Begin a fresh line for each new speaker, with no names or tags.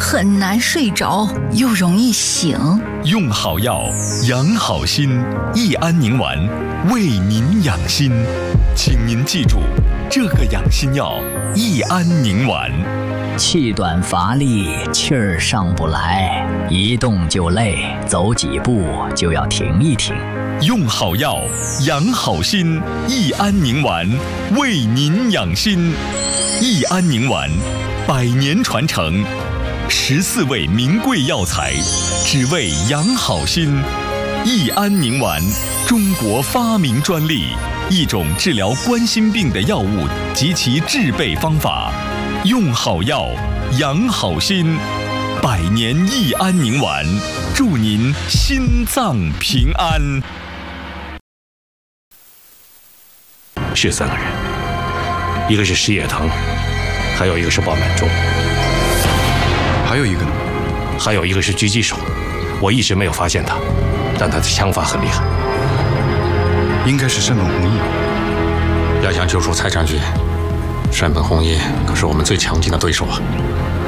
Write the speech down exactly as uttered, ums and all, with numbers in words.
很难睡着，又容易醒。
用好药养好心，益安宁丸为您养心。请您记住这个养心药益安宁丸。
气短乏力，气儿上不来，一动就累，走几步就要停一停。
用好药养好心，益安宁丸为您养心。益安宁丸百年传承，十四味名贵药材，只为养好心。益安宁丸，中国发明专利，一种治疗冠心病的药物及其制备方法。用好药养好心，百年益安宁丸，祝您心脏平安。
是三个人，一个是石野藤，还有一个是鲍满洲，
还有一个呢？
还有一个是狙击手，我一直没有发现他，但他的枪法很厉害。
应该是山本弘一。
要想救出蔡长君，山本弘一可是我们最强劲的对手啊。